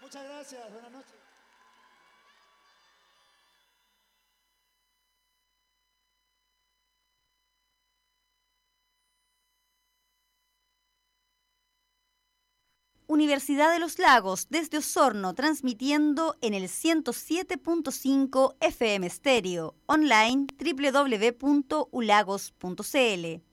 Muchas gracias, buenas noches. Universidad de los Lagos, desde Osorno, transmitiendo en el 107.5 FM Estéreo, online www.ulagos.cl.